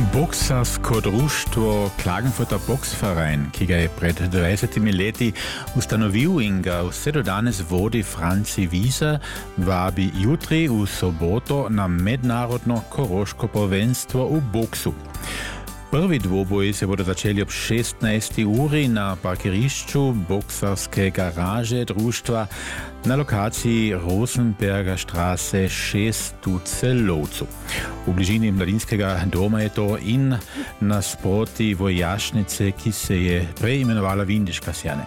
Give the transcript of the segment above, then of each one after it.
Boksarsko društvo Klagenfurter Boksverein, ki ga je pred 20 leti ustanovil in ga vse do danes vodi Franci Wieser, vabi jutri v soboto na mednarodno koroško prvenstvo v boksu. Prvi dvoboji se bodo začeli ob 16. uri na parkirišču boksarske garaže društva na lokaciji Rosenberger Straße 6 v Celovcu. V bližini mladinskega doma je to in nasproti vojašnice, ki se je preimenovala Windisch Kaserne.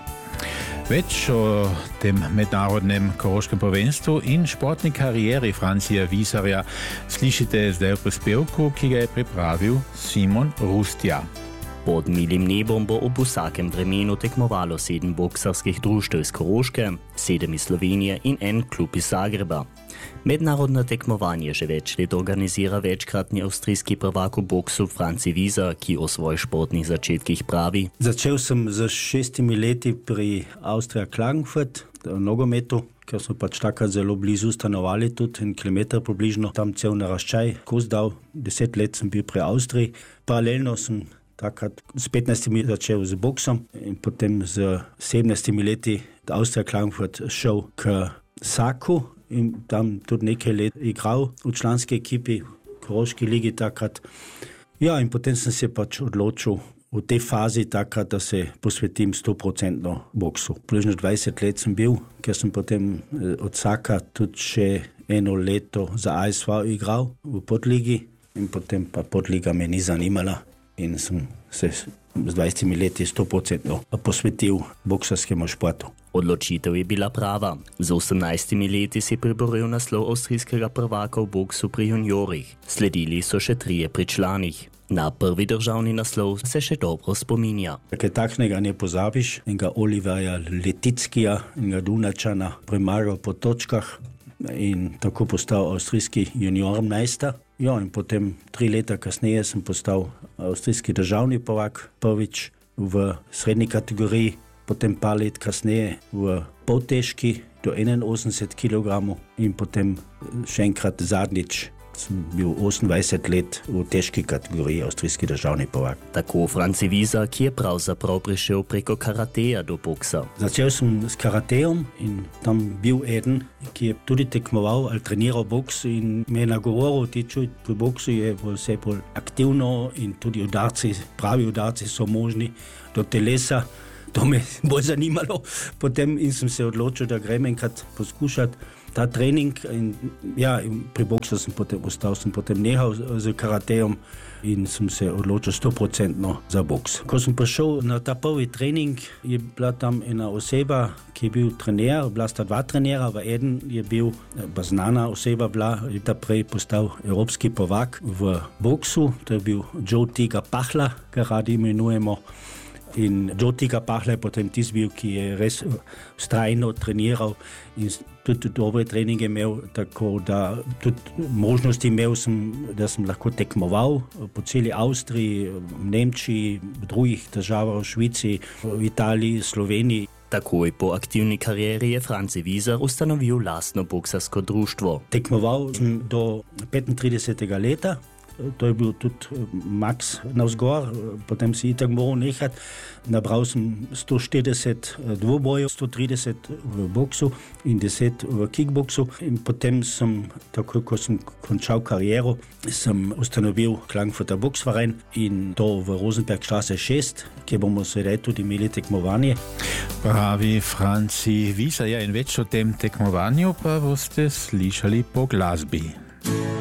Več o tem mednarodnem koroškem prvenstvu in športni karieri Francija Wieserja slišite zdaj v prispevku, ki ga je pripravil Simon Rustja. Pod milim nebom bo ob vsakem vremenu tekmovalo 7 boksarskih društev iz Koroške, 7 iz Slovenije in en klub iz Zagreba. Mednarodno tekmovanje že več let organizira večkratni avstrijski prvak v boksu Franci Wieser, ki o svojih športnih začetkih pravi. Začel sem z 6 leti pri Austria Klagenfurt v nogometu, ker smo pač takrat zelo blizu stanovali, tudi 1 kilometer približno, tam cel naraščaj Kozdal. 10 let sem bil pri Avstriji. Paralelno sem takrat s 15 začel z boksom in potem z 17 leti Austria Klagenfurt šel k Saku in tam tudi nekaj let igral v članski ekipi v Koroški ligi takrat. Ja, in potem sem se pač odločil v tej fazi takrat, da se posvetim 100% boksu. Približno 20 let sem bil, ker sem potem od Saka tudi še 1 leto za ASV igral v podligi in potem pa podliga me ni zanimala in sem se z 20 leti 100% posvetil boksarskemu športu. Odločitev je bila prava. Z 18 leti si priboril naslov avstrijskega prvaka v boksu pri juniorih. Sledili so še 3 pri članih. Na prvi državni naslov se še dobro spominja. Kaj takšnega ne pozabiš, enega Oliverja Letickija, enega Dunačana premagal po točkah in tako postal avstrijski junior meister. Ja, in potem 3 leta kasneje sem postal avstrijski državni prvak, prvič v srednji kategoriji, potem par let kasneje v poltežki do 81 kg in potem še enkrat zadnjič sem bil 28 let v težki kategoriji avstrijski državni prvak. Tako Franci Wieser, ki je pravzaprav prišel preko karateja do boksa. Začel sem s karatejem in tam bil eden, ki je tudi tekmoval ali treniral boks in me je nagovoril, ti čuj, pri boksu je vse bolj aktivno in tudi udarci, pravi udarci so možni do telesa. To me bolj zanimalo potem in sem se odločil, da grem enkrat poskušati ta trening in ja, pri boksu sem potem ostal, sem potem nehal z karatejem in sem se odločil 100% za boks. Ko sem prišel na ta prvi trening, je bila tam ena oseba, ki je bil trener, bila sta 2 trenera, eden je bil znana oseba, je ta prej postal evropski prvak v boksu, to je bil Joe Tiger Pachler, ga radi imenujemo. In Joe Tiger Pachler je potem tisti bil, ki je res vztrajno treniral in tudi dobre treninge imel, tako da tudi možnosti imel sem, da sem lahko tekmoval po celi Avstriji, v Nemčiji, v drugih državah, v Švici, v Italiji, Sloveniji. Takoj po aktivni karieri je Franci Wieser ustanovil lastno boksarsko društvo. Tekmoval sem do 35. leta. To je bil tudi max navzgor, potem si itak moral nehati. Nabral sem 140 dvobojev, 130 v boksu in 10 v kickboksu. In potem sem, tako ko sem končal kariero, sem ustanovil Klagenfurter Boksverein in to v Rosenberg Straße 6, kjer bomo sedaj tudi imeli tekmovanje. Pravi Franci Wieser, ja, in več o tem tekmovanju pa boste slišali po glasbi.